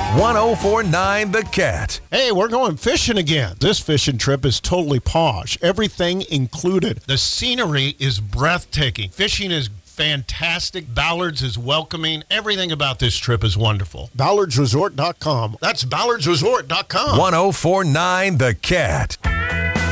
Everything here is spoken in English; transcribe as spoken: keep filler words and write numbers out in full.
one oh four point nine The Cat. Hey, we're going fishing again. This fishing trip is totally posh. Everything included. The scenery is breathtaking. Fishing is fantastic. Ballards is welcoming. Everything about this trip is wonderful. Ballards Resort dot com. That's Ballards Resort dot com. one oh four point nine The Cat.